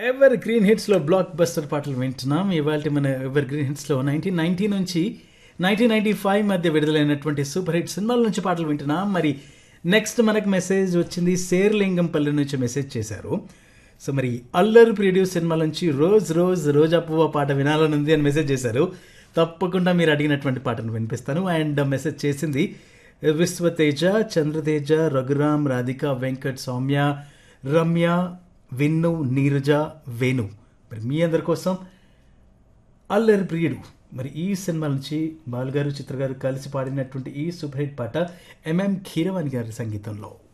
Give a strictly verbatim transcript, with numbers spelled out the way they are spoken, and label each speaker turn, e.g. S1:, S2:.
S1: Ever green హిట్స్లో block buster పాటలు వింటున్నాం. ఇవాళ మన ఎవర్ గ్రీన్ హిట్స్లో నైన్టీన్ నైన్టీ నుంచి నైన్టీన్ నైన్టీ ఫైవ్ మధ్య విడుదలైనటువంటి సూపర్ హిట్ సినిమాల నుంచి పాటలు వింటున్నాం. మరి నెక్స్ట్ మనకు మెసేజ్ వచ్చింది, శేర్లింగంపల్లి నుంచి మెసేజ్ చేశారు. సో మరి అల్లరి ప్రియుడు సినిమా నుంచి రోజ్ రోజ్ రోజా పువ్వ పాట వినాలని ఉంది అని మెసేజ్ చేశారు. తప్పకుండా మీరు అడిగినటువంటి పాటను వినిపిస్తాను. అండ్ మెసేజ్ చేసింది విశ్వతేజ, చంద్రతేజ, రఘురామ్, రాధిక, వెంకట్, సౌమ్య, రమ్య, విన్ను, నీరజ, వేణు. మరి మీ అందరి కోసం అల్లరి ప్రియుడు. మరి ఈ సినిమా నుంచి బాలుగారు, చిత్ర గారు కలిసి పాడినటువంటి ఈ సూపర్ హిట్ పాట ఎంఎం కీరవాణి గారి సంగీతంలో.